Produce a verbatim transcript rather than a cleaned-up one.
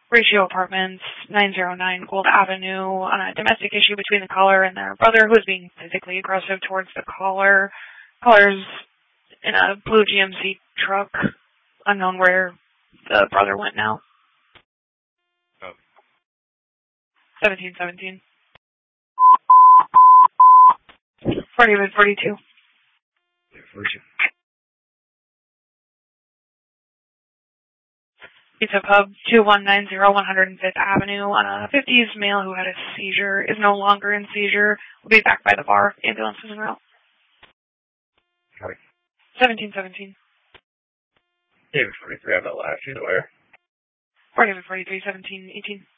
Ratio Apartments, nine oh nine Gold Avenue, on a domestic issue between the caller and their brother, who is being physically aggressive towards the caller. Caller's in a blue G M C truck, unknown where the brother went now. Oh. seventeen seventeen. forty-one forty-two. forty-two. Pizza Pub, two one nine zero one oh fifth Avenue, on a fifties male who had a seizure, is no longer in seizure, will be back by the bar. Ambulance is en route. Sorry. seventeen seventeen. David forty-three, I'm not last, either way. forty-one forty-three, seventeen eighteen.